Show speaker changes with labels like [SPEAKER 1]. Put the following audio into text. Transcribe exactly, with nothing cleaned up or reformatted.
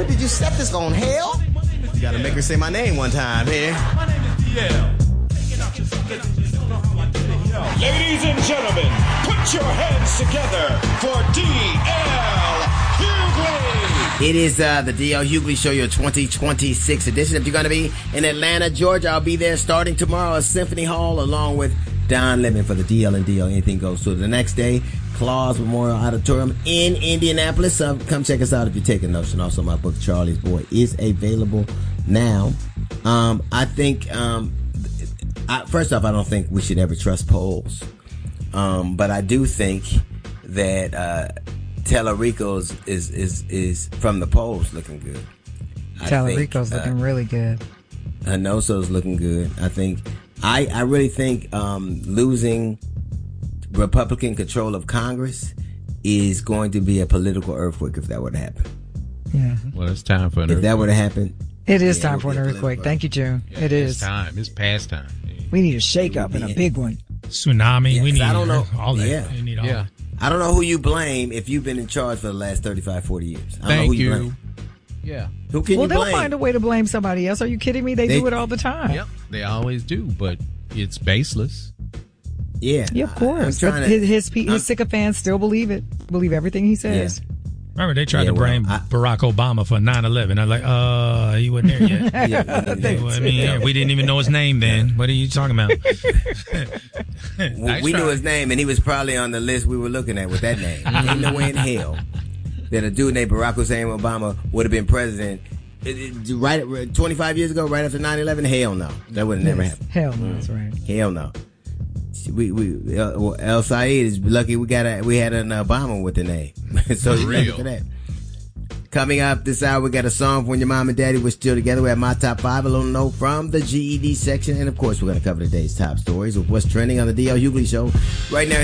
[SPEAKER 1] What did you set this on, hell? You gotta make her say my name one time here.
[SPEAKER 2] My name is D L.
[SPEAKER 3] Ladies and gentlemen, put your hands together for D L Hughley.
[SPEAKER 1] It is uh, the D L Hughley Show, your twenty twenty-six edition. If you're going to be in Atlanta, Georgia, I'll be there starting tomorrow at Symphony Hall along with Don Lemon for the D L and D L Anything Goes. So the next day, Claus Memorial Auditorium in Indianapolis. Uh, come check us out if you're taking notes. And also my book, Charlie's Boy, is available now. Um, I think, um, I, first off, I don't think we should ever trust polls. Um, but I do think that uh, Tellerico's is, is, is from the polls looking good.
[SPEAKER 4] Tellerico's looking uh, really good.
[SPEAKER 1] Hanoso's looking good. I think, I, I really think um, losing Republican control of Congress is going to be a political earthquake if that were to happen.
[SPEAKER 4] Yeah.
[SPEAKER 5] Well, it's time for an
[SPEAKER 1] if
[SPEAKER 5] earthquake.
[SPEAKER 1] If that were to happen.
[SPEAKER 4] It is
[SPEAKER 1] yeah,
[SPEAKER 4] time for an earthquake. Thank you, June.
[SPEAKER 5] Yeah,
[SPEAKER 4] it is.
[SPEAKER 5] It's time. It's past time.
[SPEAKER 4] We need a shake-up and a big one.
[SPEAKER 6] Tsunami.
[SPEAKER 1] Yeah,
[SPEAKER 6] we need
[SPEAKER 1] I don't know.
[SPEAKER 6] all that.
[SPEAKER 1] Yeah.
[SPEAKER 6] We need all
[SPEAKER 5] yeah.
[SPEAKER 1] I don't know who you blame if you've been in charge for the last thirty-five, forty years. I don't
[SPEAKER 5] Thank
[SPEAKER 1] know who you.
[SPEAKER 5] you.
[SPEAKER 1] Blame.
[SPEAKER 5] Yeah.
[SPEAKER 1] Who can
[SPEAKER 4] well,
[SPEAKER 1] you
[SPEAKER 4] they'll
[SPEAKER 1] blame?
[SPEAKER 4] find a way to blame somebody else. Are you kidding me? They, they do it all the time.
[SPEAKER 5] Yep. They always do, but it's baseless.
[SPEAKER 1] Yeah.
[SPEAKER 4] Yeah, of course.
[SPEAKER 1] To,
[SPEAKER 4] his his, his sycophants still believe it. Believe everything he says.
[SPEAKER 1] Yeah.
[SPEAKER 6] Remember, they tried
[SPEAKER 1] yeah,
[SPEAKER 6] to blame
[SPEAKER 1] well, I,
[SPEAKER 6] Barack Obama for nine eleven. I was like, uh, he wasn't there yet.
[SPEAKER 1] yeah,
[SPEAKER 6] I mean, we didn't even know his name then. What are you talking about?
[SPEAKER 1] we we knew his name, and he was probably on the list we were looking at with that name. Ain't no way in hell that a dude named Barack Hussein Obama would have been president it, it, right twenty-five years ago, right after nine eleven. Hell no. That would have never
[SPEAKER 4] yes.
[SPEAKER 1] happened.
[SPEAKER 4] Hell no, that's right.
[SPEAKER 1] Hell no. We we uh, well, El Said is lucky we got a, we had an Obama with the name. So
[SPEAKER 5] for real.
[SPEAKER 1] For that. Coming up this hour, we got a song from When Your Mom and Daddy Were Still Together. We have my top five, a little note from the G E D section, and of course we're going to cover today's top stories of what's trending on the D L Hughley Show right now.